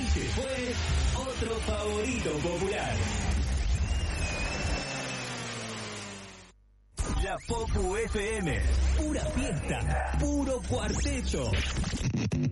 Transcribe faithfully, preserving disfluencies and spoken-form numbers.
Este fue otro favorito popular. La Popu F M. Pura fiesta, puro cuarteto.